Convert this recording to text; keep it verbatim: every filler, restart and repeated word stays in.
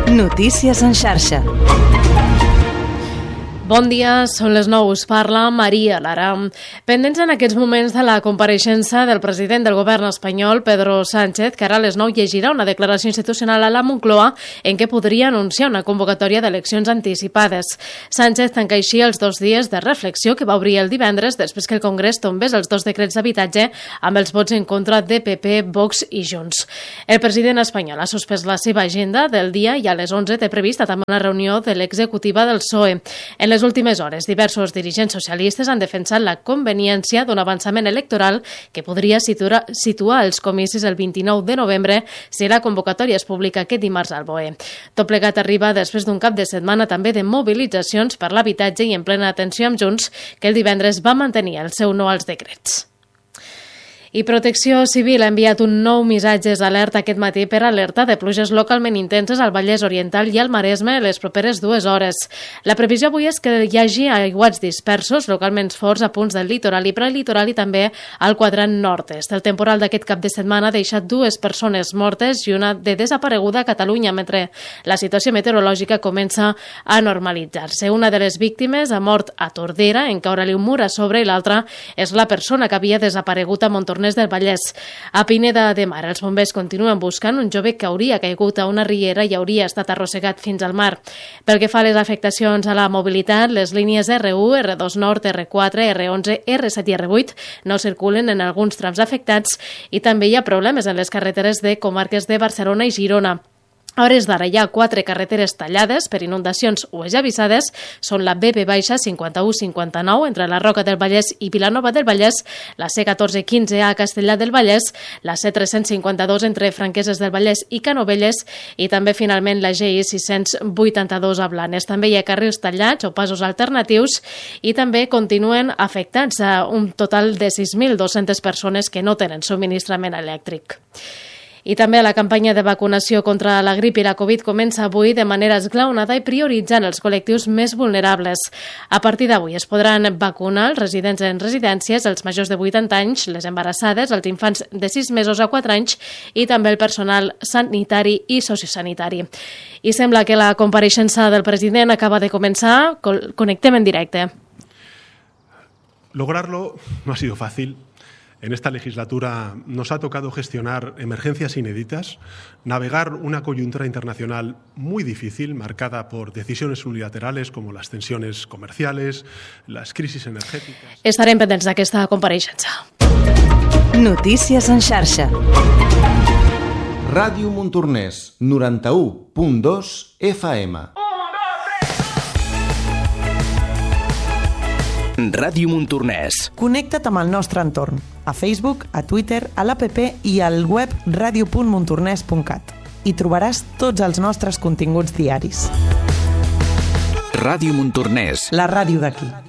Notícies en xarxa. Bon dia, són les nou, us parla Maria Lara. Pendents en aquests moments de la compareixença del president del govern espanyol, Pedro Sánchez, que ara a les nou llegirà una declaració institucional a la Moncloa en què podria anunciar una convocatòria d'eleccions anticipades. Sánchez tanca així els dos dies de reflexió que va obrir el divendres després que el Congrés tombés els dos decrets d'habitatge amb els vots en contra de P P, Vox i Junts. El president espanyol ha suspès la seva agenda del dia i a les onze té prevista també una reunió de l'executiva del P S O E. En les En les últimes hores, diversos dirigents socialistes han defensat la conveniència d'un avançament electoral que podria situar, situar els comicis el vint-i-nou de novembre si la convocatòria es publica aquest dimarts al B O E. Tot plegat arriba després d'un cap de setmana també de mobilitzacions per l'habitatge i en plena atenció amb Junts, que el divendres va mantenir el seu no als decrets. I Protecció Civil ha enviat un nou missatge d'alerta aquest matí per alerta de pluges localment intenses al Vallès Oriental i al Maresme les properes dues hores. La previsió avui és que hi hagi aiguats dispersos, localment forts a punts del litoral i prelitoral i també al quadrant nord-est. El temporal d'aquest cap de setmana ha deixat dues persones mortes i una de desapareguda a Catalunya, mentre la situació meteorològica comença a normalitzar-se. Una de les víctimes ha mort a Tordera, en caure-li un mur a sobre, i l'altra és la persona que havia desaparegut a Montornès del Vallès. A Pineda de Mar, els bombers continuen buscant un jove que hauria caigut a una riera i hauria estat arrossegat fins al mar. Pel que fa a les afectacions a la mobilitat, les línies R u, R dos Nord, R quatre, R onze, R set i R vuit no circulen en alguns trams afectats i també hi ha problemes en les carreteres de comarques de Barcelona i Girona. A hores d'ara hi ha quatre carreteres tallades per inundacions o ja avisades. Són la B B baixa cinquanta-u cinquanta-nou entre la Roca del Vallès i Vilanova del Vallès, la C catorze quinze a Castellar del Vallès, la C tres-cents cinquanta-dos entre Franqueses del Vallès i Canovelles i també finalment la G I sis-cents vuitanta-dos a Blanes. També hi ha carrils tallats o passos alternatius i també continuen afectats a un total de sis mil dues-centes persones que no tenen subministrament elèctric. I també la campanya de vacunació contra la grip i la Covid comença avui de manera esglaonada i prioritzant els col·lectius més vulnerables. A partir d'avui es podran vacunar els residents en residències, els majors de vuitanta anys, les embarassades, els infants de sis mesos a quatre anys i també el personal sanitari i sociosanitari. I sembla que la compareixença del president acaba de començar. Connectem en directe. Lograrlo no ha sido fácil. En esta legislatura nos ha tocado gestionar emergencias inéditas, navegar una coyuntura internacional muy difícil, marcada por decisiones unilaterales como las tensiones comerciales, las crisis energètiques. Estarem pendents d'aquesta compareixença. Notícies en xarxa. Ràdio Montornès, noranta-u punt dos F M. Ràdio Montornès. Connecta't amb el nostre entorn, a Facebook, a Twitter, a l'app i al web ràdio punt montornès punt cat. Hi trobaràs tots els nostres continguts diaris. Ràdio Montornès. La ràdio d'aquí.